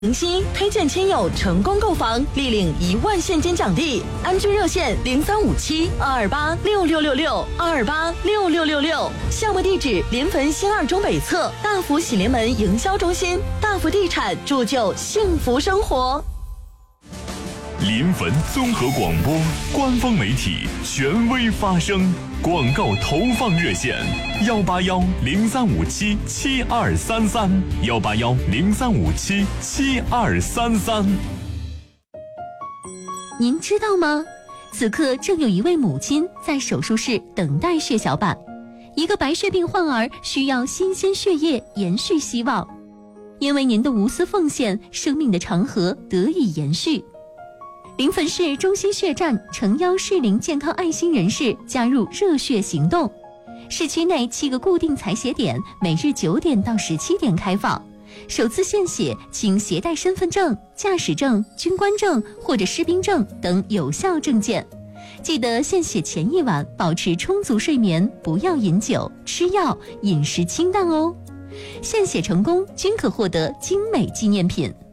明星推荐亲友成功购房，立领1万现金奖励。安居热线0357-228-6666，228-6666。项目地址：临汾新2中北侧大福喜临门营销中心。大福地产铸就幸福生活。 临汾综合广播官方媒体，权威发声。广告投放热线：181-0357-7233，181-0357-7233。 您知道吗？此刻正有一位母亲在手术室等待血小板，一个白血病患儿需要新鲜血液延续希望。因为您的无私奉献，生命的长河得以延续。临汾市中心血站诚邀适龄健康爱心人士加入热血行动。市区内7个固定采血点，每日9点到17点开放。首次献血请携带身份证、驾驶证、军官证或者士兵证等有效证件。记得献血前1晚保持充足睡眠，不要饮酒、吃药，饮食清淡哦。献血成功均可获得精美纪念品。